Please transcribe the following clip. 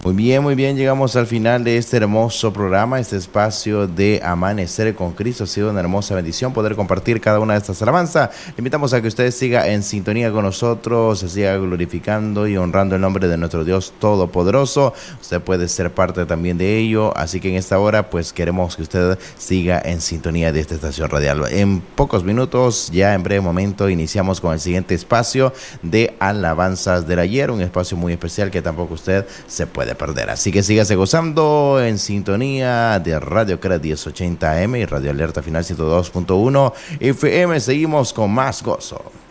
Muy bien, llegamos al final de este hermoso programa, este espacio de Amanecer con Cristo. Ha sido una hermosa bendición poder compartir cada una de estas alabanzas. Le invitamos a que usted siga en sintonía con nosotros, se siga glorificando y honrando el nombre de nuestro Dios Todopoderoso. Usted puede ser parte también de ello, así que en esta hora pues queremos que usted siga en sintonía de esta estación radial. En pocos minutos, ya en breve momento, iniciamos con el siguiente espacio de alabanzas del ayer, un espacio muy especial que tampoco usted se puede perder. Así que sígase gozando en sintonía de Radio CRED 1080 AM y Radio Alerta Final 102.1 FM. Seguimos con más gozo.